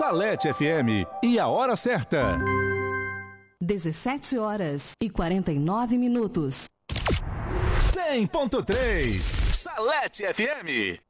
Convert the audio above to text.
Salete FM e a hora certa. 17h49. 100.3 Salete FM.